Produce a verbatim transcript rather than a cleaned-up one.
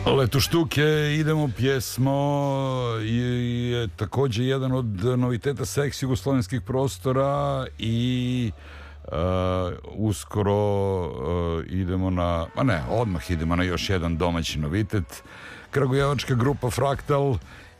Leto štuke, idemo pjesmo je takođe jedan od noviteta seks jugoslovenskih prostora i uh, uskoro uh, idemo na, a ne, odmah idemo na još jedan domaći novitet. Kragujevačka grupa Fraktal